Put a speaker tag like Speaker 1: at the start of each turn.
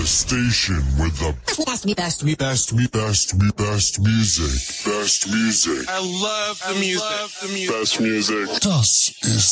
Speaker 1: The station with the best music. Best music.
Speaker 2: I love the music.
Speaker 1: Best music. Das ist